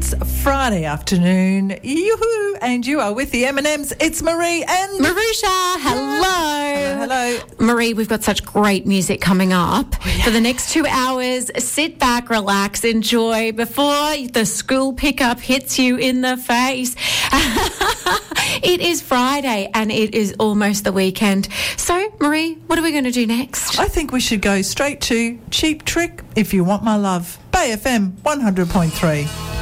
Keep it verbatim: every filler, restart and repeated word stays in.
It's Friday afternoon. Yoo-hoo! And you are with the M and M's. It's Marie and... Marusha, hello. Hello, hello. Marie, we've got such great music coming up. Oh, yeah. For the next two hours, sit back, relax, enjoy before the school pickup hits you in the face. It is Friday and it is almost the weekend. So, Marie, what are we going to do next? I think we should go straight to Cheap Trick, If You Want My Love. Bay F M one hundred point three.